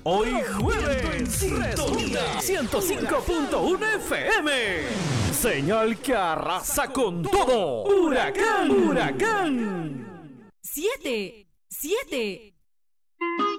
Hoy jueves, sintonía 105.1 FM. Señal que arrasa con todo. Huracán, huracán. 7, 7.